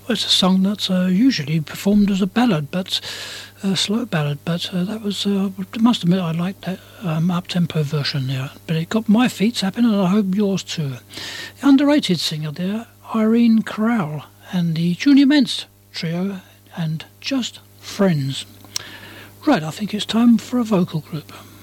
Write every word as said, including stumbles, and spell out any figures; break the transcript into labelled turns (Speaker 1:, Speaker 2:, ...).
Speaker 1: Well, it's a song that's uh, usually performed as a ballad, but a slow ballad. But uh, that was, uh, I must admit, I liked that um, up-tempo version there. But it got my feet tapping, and I hope yours too. The underrated singer there, Irene Corral, and the Junior Mance trio, and Just Friends. Right, I think it's time for a vocal group.